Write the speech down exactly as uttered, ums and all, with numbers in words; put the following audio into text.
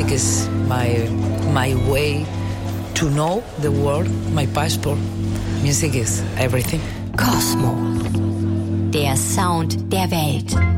music is my my way to know the world, my passport. Music is everything. Cosmo. Der Sound der Welt.